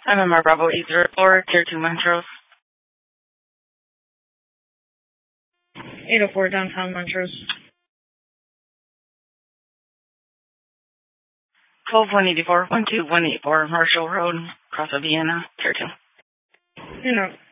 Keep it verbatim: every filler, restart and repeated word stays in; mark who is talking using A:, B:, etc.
A: I'm M R Bravo eight zero four, Tier two Montrose.
B: eight oh four downtown Montrose.
A: twelve one eighty-four, one two one eight four Marshall Road, Cross of Vienna, Tier two.
B: You know.